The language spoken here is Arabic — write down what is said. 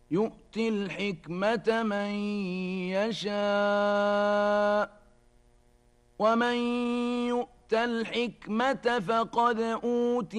يؤتي الحكمة من يشاء ومن يؤت الحكمة فقد أوتي